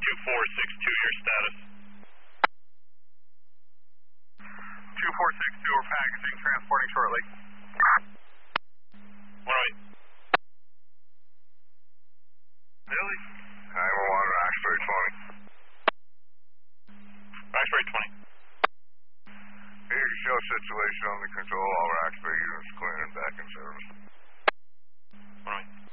your status. 2462, we're packaging, transporting shortly. 108. Billy? 911, Roxbury 20. Roxbury 20. Here, show situation under control. All Roxbury units clearing back in service.